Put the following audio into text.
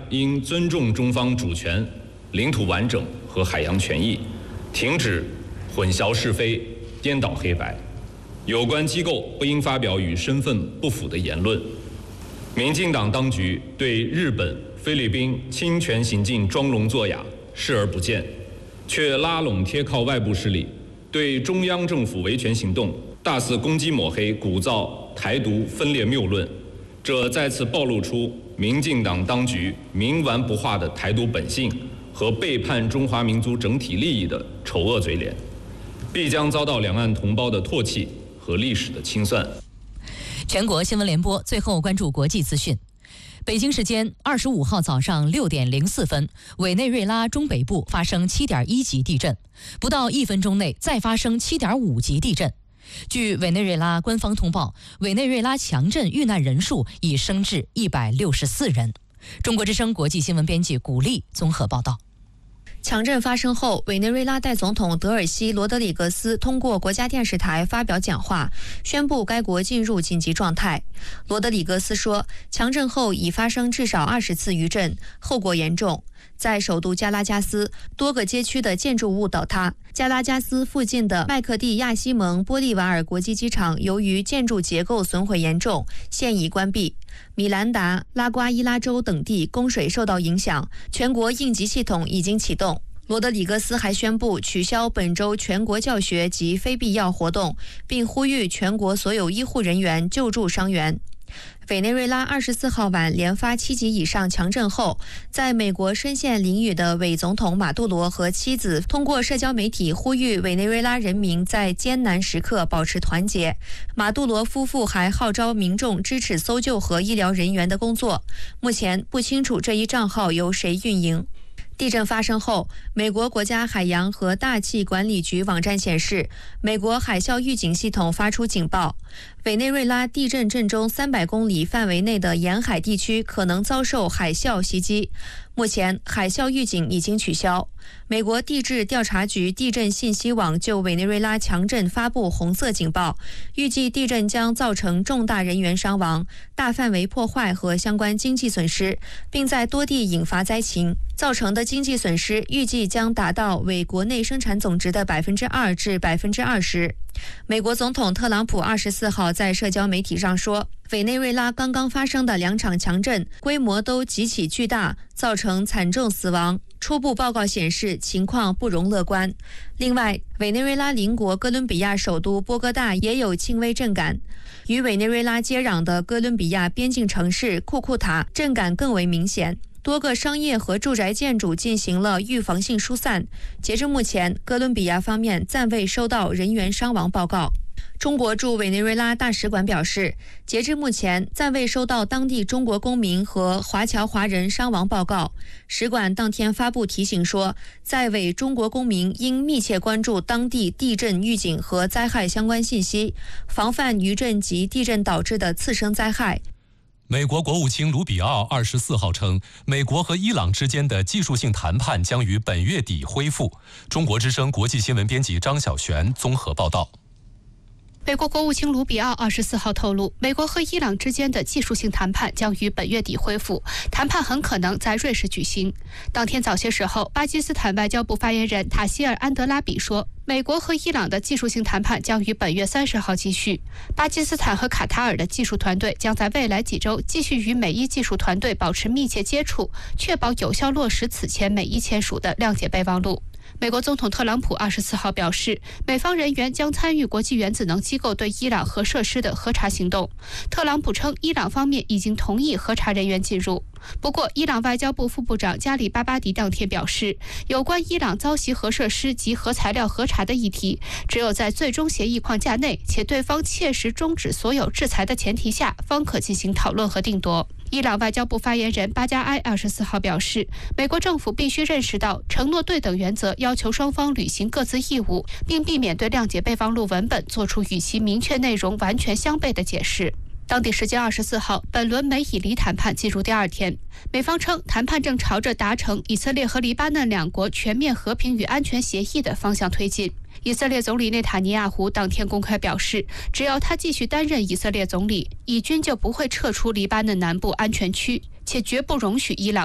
应尊重中方主权、领土完整和海洋权益，停止混淆是非、颠倒黑白。有关机构不应发表与身份不符的言论。民进党当局对日本、菲律宾侵权行径装聋作哑、视而不见，却拉拢贴靠外部势力，对中央政府维权行动大肆攻击抹黑、鼓噪台独分裂谬论，这再次暴露出民进党当局冥顽不化的台独本性和背叛中华民族整体利益的丑恶嘴脸，必将遭到两岸同胞的唾弃和历史的清算。 全国新闻联播最后关注国际资讯。北京时间25号早上6点04分，委内瑞拉中北部发生7.1级地震，不到1分钟内再发生7.5级地震。据委内瑞拉官方通报，委内瑞拉强震遇难人数已升至164人。中国之声国际新闻编辑古丽综合报道。 强震发生后，委内瑞拉代总统德尔西·罗德里格斯通过国家电视台发表讲话，宣布该国进入紧急状态。罗德里格斯说，强震后已发生至少20次余震，后果严重。在首都加拉加斯，多个街区的建筑物倒塌。加拉加斯附近的麦克蒂亚西蒙玻利瓦尔国际机场由于建筑结构损毁严重，现已关闭。米兰达、拉瓜伊拉州等地供水受到影响，全国应急系统已经启动。罗德里格斯还宣布取消本周全国教学及非必要活动，并呼吁全国所有医护人员救助伤员。委内瑞拉24号晚连发7级以上强震后，在美国深陷囹圄的伪总统马杜罗和妻子通过社交媒体呼吁委内瑞拉人民在艰难时刻保持团结。马杜罗夫妇还号召民众支持搜救和医疗人员的工作。目前不清楚这一账号由谁运营。地震发生后，美国国家海洋和大气管理局网站显示，美国海啸预警系统发出警报，委内瑞拉地震震中300公里范围内的沿海地区可能遭受海啸袭击。目前，海啸预警已经取消。美国地质调查局地震信息网就委内瑞拉强震发布红色警报，预计地震将造成重大人员伤亡、大范围破坏和相关经济损失，并在多地引发灾情。造成的经济损失预计将达到为国内生产总值的2%至20%。美国总统特朗普24号在社交媒体上说，委内瑞拉刚刚发生的2场强震规模都极其巨大，造成惨重死亡。初步报告显示，情况不容乐观。另外，委内瑞拉邻国哥伦比亚首都波哥大也有轻微震感。与委内瑞拉接壤的哥伦比亚边境城市库库塔震感更为明显。多个商业和住宅建筑进行了预防性疏散。截至目前，哥伦比亚方面暂未收到人员伤亡报告。中国驻委内瑞拉大使馆表示，截至目前暂未收到当地中国公民和华侨华人伤亡报告。使馆当天发布提醒说，在委中国公民应密切关注当地地震预警和灾害相关信息，防范余震及地震导致的次生灾害。 美国国务卿卢比奥24号称，美国和伊朗之间的技术性谈判将于本月底恢复。中国之声国际新闻编辑张晓璇综合报道。 美国国务卿卢比奥24号透露，美国和伊朗之间的技术性谈判将于本月底恢复，谈判很可能在瑞士举行。当天早些时候，巴基斯坦外交部发言人塔希尔·安德拉比说，美国和伊朗的技术性谈判将于本月30号继续。巴基斯坦和卡塔尔的技术团队将在未来几周继续与美伊技术团队保持密切接触，确保有效落实此前美伊签署的谅解备忘录。美国总统特朗普24号表示，美方人员将参与国际原子能机构对伊朗核设施的核查行动。特朗普称，伊朗方面已经同意核查人员进入。不过，伊朗外交部副部长加里巴巴迪当天表示，有关伊朗遭袭核设施及核材料核查的议题，只有在最终协议框架内，且对方切实终止所有制裁的前提下，方可进行讨论和定夺。伊朗外交部发言人巴加埃24号表示，美国政府必须认识到承诺对等原则要求双方履行各自义务，并避免对谅解备忘录文本做出与其明确内容完全相悖的解释。当地时间24号，本轮美以黎谈判进入第2天，美方称谈判正朝着达成以色列和黎巴嫩两国全面和平与安全协议的方向推进。以色列总理内塔尼亚胡当天公开表示，只要他继续担任以色列总理，以军就不会撤出黎巴嫩南部安全区，且绝不容许伊朗